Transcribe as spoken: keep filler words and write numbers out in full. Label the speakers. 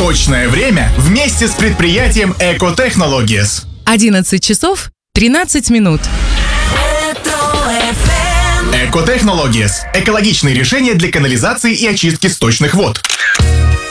Speaker 1: Точное время вместе с предприятием Эко Технологиес.
Speaker 2: одиннадцать часов тринадцать минут.
Speaker 1: Эко Технологиес. Экологичные решения для канализации и очистки сточных вод.